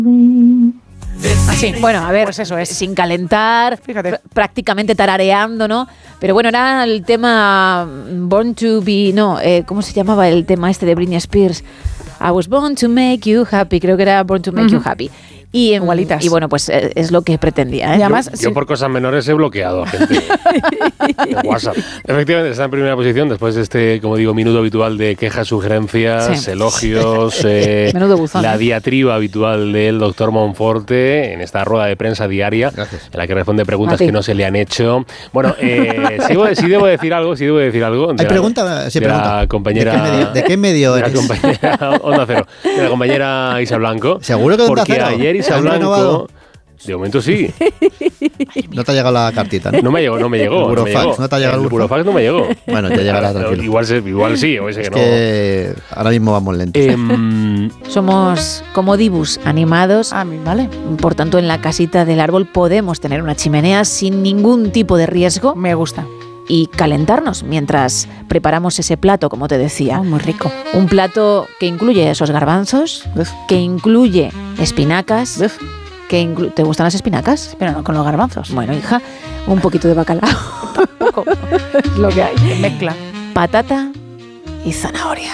Así. Bueno, a ver, Pues eso es. sin calentar, Fíjate. prácticamente tarareando, ¿no? Pero bueno, era el tema Born to Be... No, ¿cómo se llamaba el tema este de Britney Spears? I was born to make you happy. Creo que era Born to make you happy. Y, Igualitas. y bueno, pues es lo que pretendía, ¿eh? Y además, Yo por cosas menores he bloqueado a gente de WhatsApp. Efectivamente, está en primera posición después de este, como digo, minuto habitual de quejas, sugerencias, Sí. elogios, Menudo buzón, la ¿eh? diatriba habitual del doctor Monforte en esta rueda de prensa diadia, Gracias. en la que responde A preguntas ti. que no se le han hecho. Bueno, sí debo decir algo. Hay pregunta, sí, de pregunta. la compañera... ¿De qué medio de la eres? compañera Onda Cero, de la compañera Isa Blanco. ¿Seguro que de Onda Porque Cero? ayer Isa ¿Han Blanco... renovado? De momento sí. No te ha llegado la cartita, ¿no? No me llegó. El no me burofax, llegó. ¿no te ha llegado el el burofax? No me llegó. Bueno, ya llegará, tranquilo. Igual sí, o ese Es que no. que ahora mismo vamos lentos. Somos como dibus animados. Ah, vale. Por tanto, en la casita del árbol podemos tener una chimenea sin ningún tipo de riesgo Me gusta. y calentarnos mientras preparamos ese plato, como te decía. Muy rico. Un plato que incluye esos garbanzos, Uf. que incluye espinacas, Uf. ¿Te gustan las espinacas? Pero no con los garbanzos. Bueno, hija, un poquito de bacalao, Poco. es lo que hay. Mezcla. Patata y zanahoria.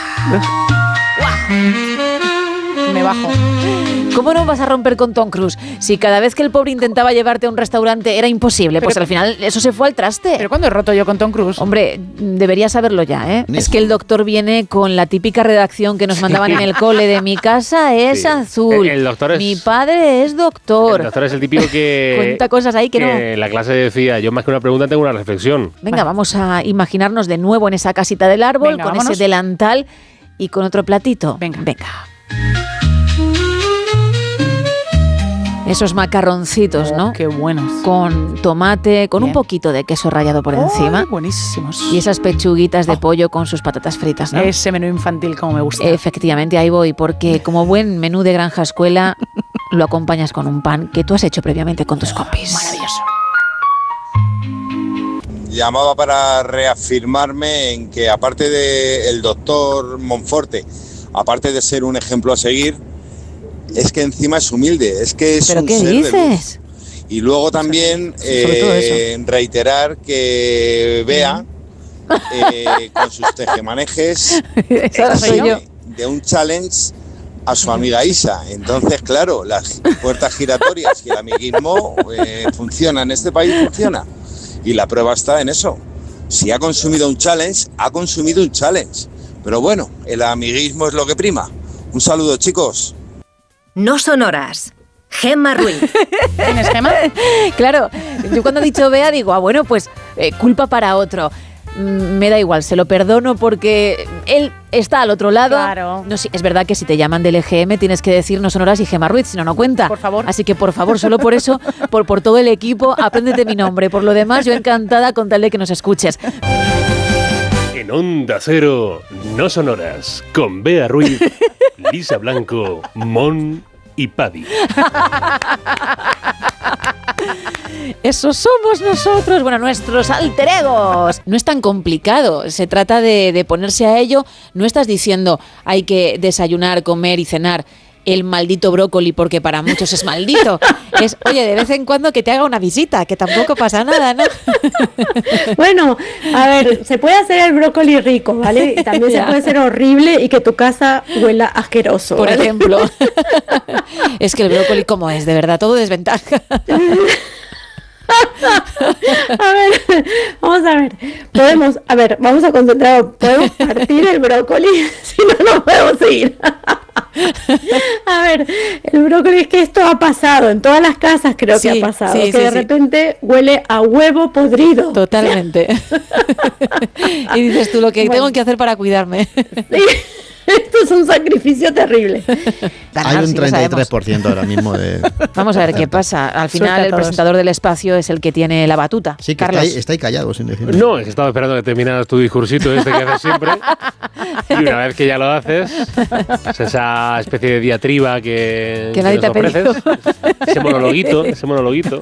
Me bajo. ¿Cómo no vas a romper con Tom Cruise? Si cada vez que el pobre intentaba llevarte a un restaurante era imposible, pues Pero- al final eso se fue al traste. ¿Pero cuándo he roto yo con Tom Cruise? Hombre, deberías saberlo ya, ¿eh? Ni Es eso. que el doctor viene con la típica redacción que nos mandaban en el cole de mi casa es Sí. azul. El doctor es- Mi padre es doctor. El doctor es el típico que... Cuenta cosas ahí que no. en la clase decía, yo más que una pregunta tengo una reflexión. Venga, vamos a imaginarnos de nuevo en esa casita del árbol, Venga, con vámonos. ese delantal y con otro platito. Venga. Esos macarroncitos, ¿no? Qué buenos. Con tomate, con un Bien. poquito de queso rallado por encima. Ay, buenísimos. Y esas pechuguitas de pollo con sus patatas fritas, ¿no? Ese menú infantil como me gusta. Efectivamente, ahí voy, porque como buen menú de granja escuela, lo acompañas con un pan que tú has hecho previamente con tus compis. Maravilloso. Llamaba para reafirmarme en que aparte del doctor Monforte, aparte de ser un ejemplo a seguir, es que encima es humilde, es que es ¿Pero un qué ser de luz. dices? Y luego también sobre todo eso. reiterar que Bea, con sus tejemanejes, Esa soy yo. de un challenge a su amiga Isa. Entonces, claro, las puertas giratorias y el amiguismo funciona en este país, funciona. Y la prueba está en eso. Si ha consumido un challenge, ha consumido un challenge. Pero bueno, el amiguismo es lo que prima. Un saludo, chicos. No son horas. Gemma Ruiz. ¿Tienes Gemma? Claro, yo cuando he dicho Bea digo, bueno, pues culpa para otro. Me da igual, se lo perdono porque él está al otro lado. Claro. No, sí, es verdad que si te llaman del EGM tienes que decir no son horas y Gemma Ruiz, si no, no cuenta. Por favor. Así que por favor, solo por eso, por todo el equipo, apréndete mi nombre. Por lo demás, yo encantada con tal de que nos escuches. En Onda Cero, no son horas, con Bea Ruiz, Lisa Blanco, Mon y Paddy. Eso somos nosotros, bueno, nuestros alter egos. No es tan complicado, se trata de ponerse a ello. No estás diciendo hay que desayunar, comer y cenar el maldito brócoli porque para muchos es maldito. Es, oye, de vez en cuando que te haga una visita, que tampoco pasa nada, ¿no? Bueno, a ver, se puede hacer el brócoli rico, ¿vale? Y también se Ya. puede hacer horrible y que tu casa huela asqueroso, Por ¿vale? ejemplo. Es que el brócoli, ¿cómo es? De verdad, todo desventaja. A ver, vamos a ver. Vamos a concentrar. Podemos partir el brócoli, si no, no podemos seguir. A ver, el brócoli es que esto ha pasado, en todas las casas creo Sí, que ha pasado, sí, que sí, de sí. repente huele a huevo podrido. Totalmente. Y dices tú lo que tengo que hacer para cuidarme. Sí. Esto es un sacrificio terrible. Hay un Sí, lo sabemos. 33% ahora mismo de... Vamos a ver qué pasa. Al final, Suelta a el todos. presentador del espacio es el que tiene la batuta. Sí, que Carlos. está ahí callado sin decir. No, es que estaba esperando que terminaras tu discursito este que haces siempre. Y una vez que ya lo haces, es esa especie de diatriba que nadie nos te ha pedido. ofreces, ese monologuito,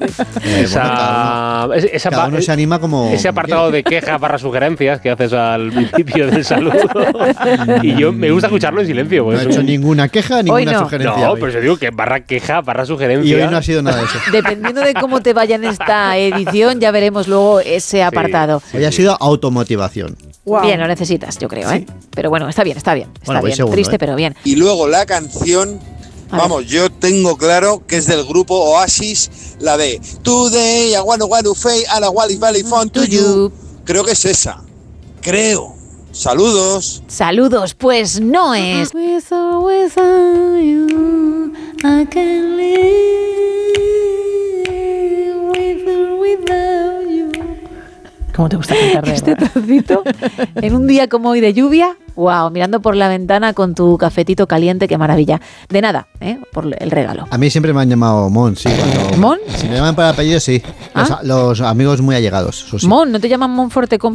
esa cada uno se anima como... ese apartado de quejas barra sugerencias que haces al principio del saludo. Y yo me gusta escucharlo en silencio. No porque he es hecho un- ninguna queja, ninguna no. sugerencia. No, hoy. pero yo digo que barra queja, barra Y sugerencia. hoy no ha sido nada de eso. Dependiendo de cómo te vaya en esta edición, ya veremos luego ese apartado. Hoy ha sido automotivación. Wow. Bien, lo necesitas, yo creo, ¿eh? Pero bueno, está bien, está bien. Está Bueno, voy bien. segundo, Triste, ¿eh? pero bien. Y luego la canción, A ver. vamos, yo tengo claro que es del grupo Oasis, la de Today I wanna fade and I want valley fun to you. Creo que es esa. Creo. Saludos. Saludos, pues no es. With or without you, I can live with or without you. ¿Cómo te gusta cantar? Este trocito, en un día como hoy de lluvia, wow, mirando por la ventana con tu cafetito caliente, qué maravilla. De nada, por el regalo. A mí siempre me han llamado Mon, sí. Cuando, ¿Mon? Si me llaman para apellido, sí. ¿Ah? Los amigos muy allegados, eso sí. Mon, ¿no te llaman Monforte con